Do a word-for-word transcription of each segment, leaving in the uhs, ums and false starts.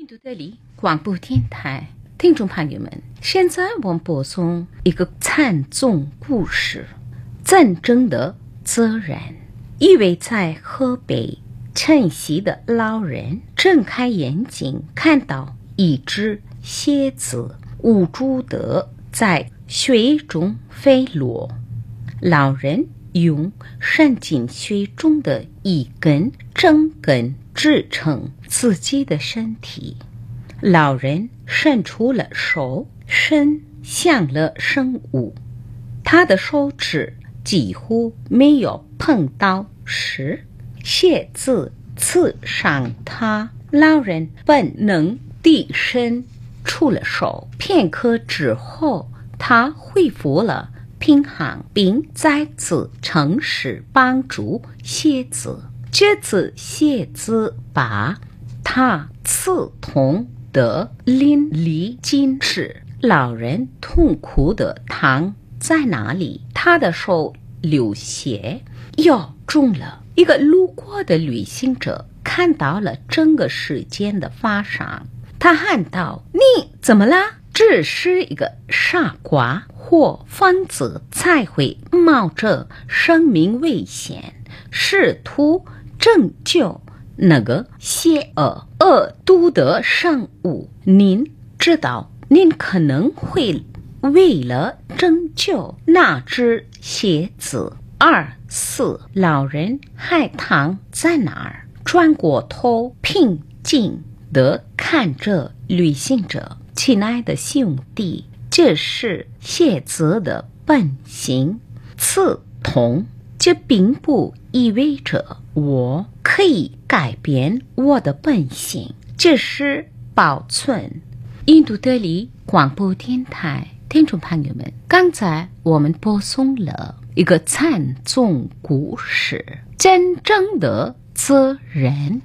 度德里广播电台听众朋友们，现在我们播送一个惨重故事：战争的责任。一位在河北晨曦的老人睁开眼睛，看到一只蝎子无助地在水中飞落。老人用伸进水中的一根针根支撑自己的身体。老人伸出了手，伸向了生物，他的手指几乎没有碰到时，蝎子刺伤他。老人本能地伸出了手，片刻之后，他恢复了平衡，并再次尝试帮助蝎子。这次蝎子把他刺痛的淋漓尽致，老人痛苦地躺在那里，他的手流血，腰肿了。一个路过的旅行者看到了整个事件的发生，他喊道：“你怎么啦？只是一个傻瓜或疯子才会冒着生命危险试图拯救那个邪恶恶毒的生物。您知道，您可能会为了拯救那只蝎子而死。”老人还躺在那儿，转过头，平静地看着旅行者：“亲爱的兄弟，这是蝎子的本性，刺痛。这并不意味着我可以改变我的本性，这是保存。”印度德里广播电台听众朋友们，刚才我们播送了一个惨重故事：真正的责任。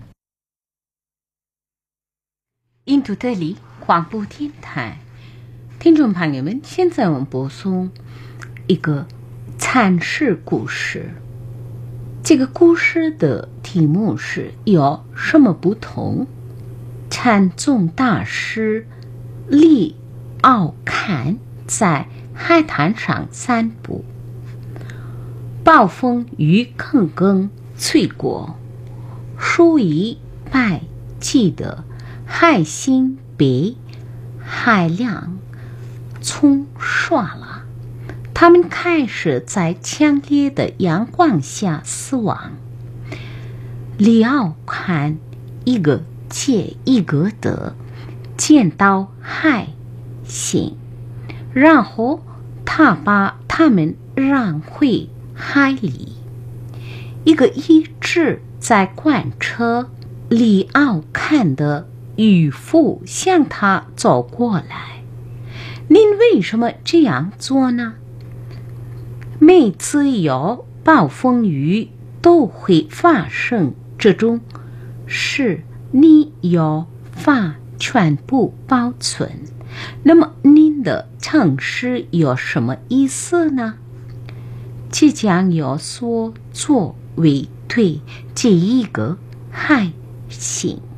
印度德里广播电台听众朋友们，现在我们播送一个惨事故事。这个故事的题目是有什么不同？禅宗大师李奥坎在海滩上散步，暴风雨刚刚吹过，数以百计的海星被海浪冲刷了，他们开始在强烈的阳光下死亡。李奥坎一个接一个的见到海星，然后他把他们让回海里。一个一直在观察李奥坎的渔夫向他走过来：“您为什么这样做呢？每次有暴风雨都会发生这种事，你有法全部保存，那么您的诚实有什么意思呢？即将有所作为对这一个海星。”